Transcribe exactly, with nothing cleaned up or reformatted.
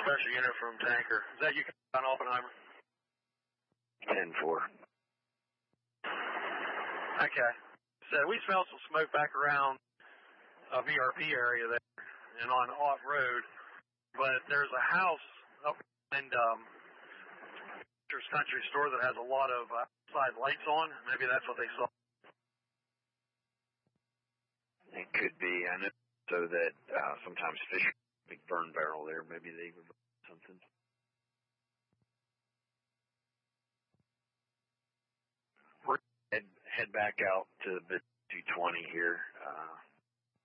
special unit from Tanker. Is that you, John Oppenheimer? ten four. Okay. So we smelled some smoke back around a V R P area there and on off-road, but there's a house up in um, Country Store that has a lot of outside lights on. Maybe that's what they saw. It could be. I know so that uh, sometimes fish big burn barrel there. Maybe they were something. We're head head back out to the two twenty here. Uh,